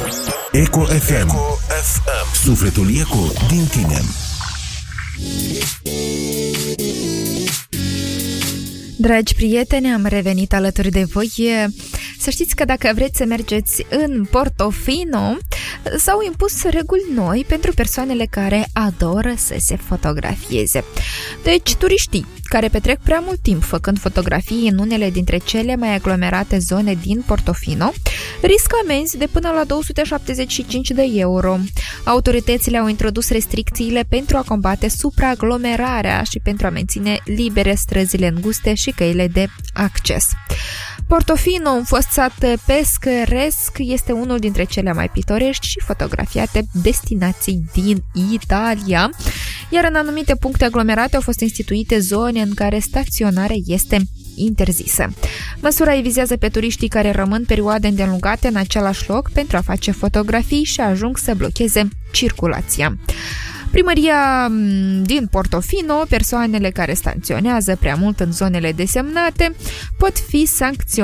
Eco FM. Sufletul Eco din tine. Dragi prieteni, am revenit alături de voi. Să știți că dacă vreți să mergeți în Portofino, s-au impus reguli noi pentru persoanele care adoră să se fotografieze. Deci, turiștii care petrec prea mult timp făcând fotografii în unele dintre cele mai aglomerate zone din Portofino riscă amenzi de până la 275 de euro. Autoritățile au introdus restricțiile pentru a combate supraaglomerarea și pentru a menține libere străzile înguste și căile de acces. Portofino, un fost sat pescăresc, este unul dintre cele mai pitorești și fotografiate destinații din Italia, iar în anumite puncte aglomerate au fost instituite zone în care staționarea este interzisă. Măsura îi vizează pe turiștii care rămân perioade îndelungate în același loc pentru a face fotografii și ajung să blocheze circulația. Primăria din Portofino, persoanele care staționează prea mult în zonele desemnate pot fi sancționate